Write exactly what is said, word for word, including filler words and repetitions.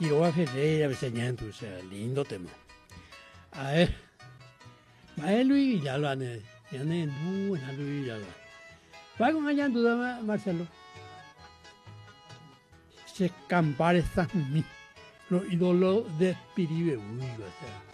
Quiroga Ferreira, Beseñanto, o sea, lindo tema. A ver, va a Luis Villalba, ne, ya ne, no, na Luis Villalba. Va con allá en duda, Marcelo. Se campar esta, los ídolos de Piribe, uy, o sea.